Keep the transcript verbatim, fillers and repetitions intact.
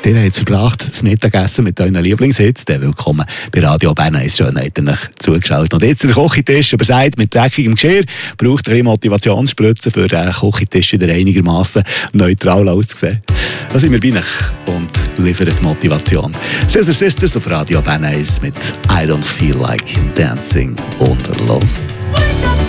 ihr habt verbracht, das Mittagessen mit euren Lieblingshits. Dann willkommen bei Radio Bern. Es schön, habt ihr euch zugeschaut. Und jetzt der Kochentisch übersagt mit dreckigem Geschirr. Braucht ein bisschen Motivationsspritzen, für den Kochentisch wieder einigermaßen neutral auszusehen. Da sind wir bei euch und liefern Motivation. Scissor Sisters auf Radio Bern mit I Don't Feel Like Dancing. Und los.